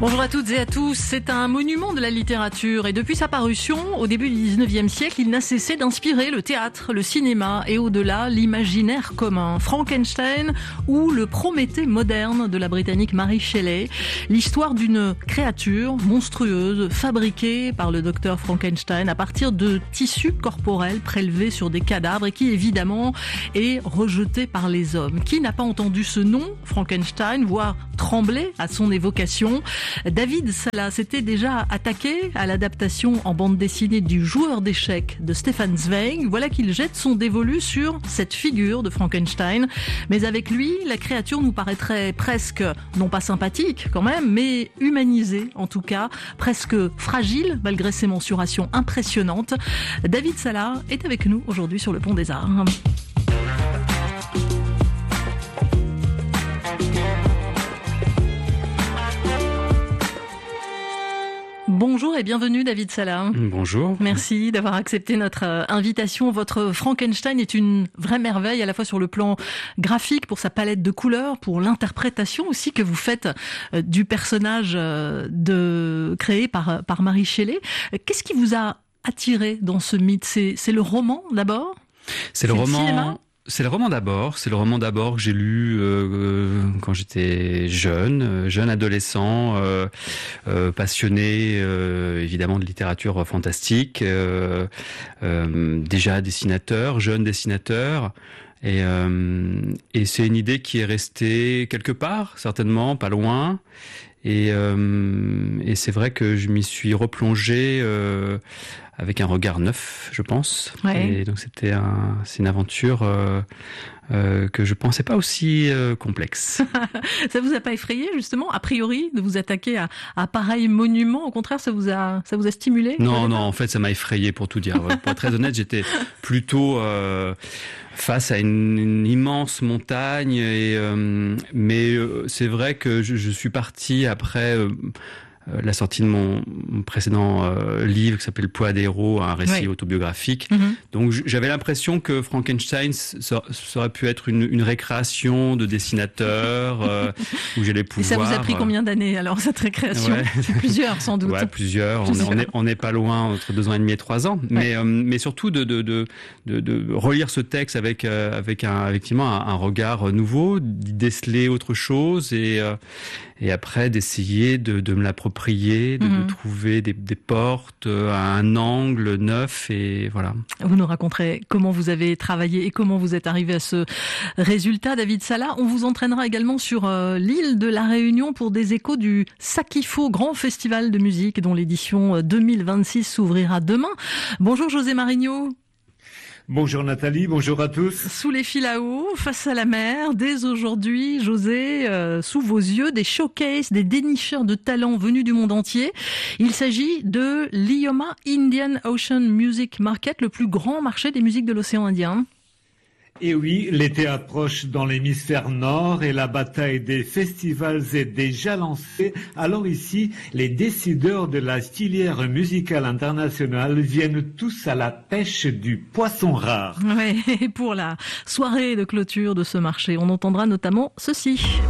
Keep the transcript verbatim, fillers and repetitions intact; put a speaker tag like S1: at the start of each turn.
S1: Bonjour à toutes et à tous, c'est un monument de la littérature et depuis sa parution, au début du dix-neuvième siècle, il n'a cessé d'inspirer le théâtre, le cinéma et au-delà l'imaginaire commun. Frankenstein ou le Prométhée moderne de la britannique Mary Shelley, l'histoire d'une créature monstrueuse fabriquée par le docteur Frankenstein à partir de tissus corporels prélevés sur des cadavres et qui évidemment est rejetée par les hommes. Qui n'a pas entendu ce nom, Frankenstein, voire tremblé à son évocation? David Sala s'était déjà attaqué à l'adaptation en bande dessinée du Joueur d'échecs de Stefan Zweig. Voilà qu'il jette son dévolu sur cette figure de Frankenstein. Mais avec lui, la créature nous paraîtrait presque, non pas sympathique quand même, mais humanisée en tout cas, presque fragile malgré ses mensurations impressionnantes. David Sala est avec nous aujourd'hui sur le Pont des Arts. Bonjour et bienvenue David Sala.
S2: Bonjour.
S1: Merci d'avoir accepté notre euh, invitation. Votre Frankenstein est une vraie merveille à la fois sur le plan graphique, pour sa palette de couleurs, pour l'interprétation aussi que vous faites euh, du personnage euh, de, créé par, par Mary Shelley. Qu'est-ce qui vous a attiré dans ce mythe? C'est, c'est le roman d'abord?
S2: C'est le roman... C'est le roman d'abord, c'est le roman d'abord que j'ai lu euh, quand j'étais jeune, euh, jeune adolescent, euh, euh, passionné euh, évidemment de littérature fantastique, euh, euh, déjà dessinateur, jeune dessinateur. Et, euh, et c'est une idée qui est restée quelque part, certainement, pas loin. Et, euh, et c'est vrai que je m'y suis replongé euh, avec un regard neuf, je pense.
S1: Ouais.
S2: Et donc c'était un, c'est une aventure euh, euh, que je pensais pas aussi euh, complexe.
S1: Ça vous a pas effrayé justement, a priori, de vous attaquer à, à pareil monument? Au contraire, ça vous a, ça vous a stimulé?
S2: Non, non, en fait, ça m'a effrayé pour tout dire. Pour être très honnête, j'étais plutôt euh, face à une, une immense montagne. Et, euh, mais euh, c'est vrai que je, je suis parti après euh, la sortie de mon, mon précédent euh, livre qui s'appelle Le poids des héros, un récit
S1: oui.
S2: autobiographique.
S1: Mm-hmm.
S2: Donc j'avais l'impression que Frankenstein ça, ça aurait pu être une, une récréation de dessinateur euh, où j'allais pouvoir...
S1: Et ça vous a pris combien d'années alors cette récréation?
S2: Ouais.
S1: Plusieurs sans doute.
S2: Ouais, plusieurs.
S1: plusieurs.
S2: On, est, on est pas loin, entre deux ans et demi et trois ans. Mais, ouais. euh, mais surtout de, de, de, de, de relire ce texte avec, euh, avec un, effectivement un, un regard nouveau, d'y déceler autre chose et, euh, et après d'essayer de, de me l'approprier, de, mm-hmm. de trouver des, des portes à un angle neuf et voilà.
S1: Vous nous raconterez comment vous avez travaillé et comment vous êtes arrivé à ce résultat, David Sala. On vous entraînera également sur euh, l'île de la Réunion pour des échos du Sakifo, grand festival de musique dont l'édition deux mille vingt-six s'ouvrira demain. Bonjour José Marigno.
S3: Bonjour Nathalie, bonjour à tous.
S1: Sous les fils à eau, face à la mer, dès aujourd'hui, José, euh, sous vos yeux, des showcases, des dénicheurs de talents venus du monde entier. Il s'agit de l'Ioma Indian Ocean Music Market, le plus grand marché des musiques de l'océan Indien.
S3: Et oui, l'été approche dans l'hémisphère nord et la bataille des festivals est déjà lancée. Alors ici, les décideurs de la filière musicale internationale viennent tous à la pêche du poisson rare.
S1: Ouais, et pour la soirée de clôture de ce marché, on entendra notamment ceci.